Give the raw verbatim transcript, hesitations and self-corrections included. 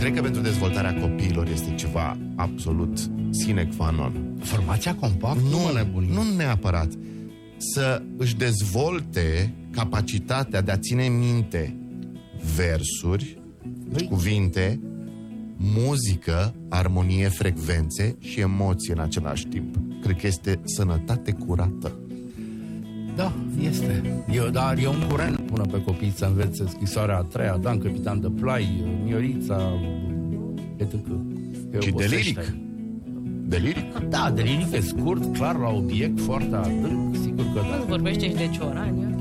cred că pentru dezvoltarea copiilor este ceva absolut sine qua non. Formația compact? Nu, mă nebuni. nu neapărat. Să își dezvolte capacitatea de a ține minte versuri, deci cuvinte, muzică, armonie, frecvențe și emoții în același timp. Cred că este sănătate curată. Da, este. Eu, dar e un curent până pe copii să învețe scrisoarea a treia, Dan, capitan de plai, Miorița, et cetera. Și de liric. De liric? Da, de liric e scurt, clar, la obiect, foarte adânc, sigur că da. Vorbește și de Ciorani.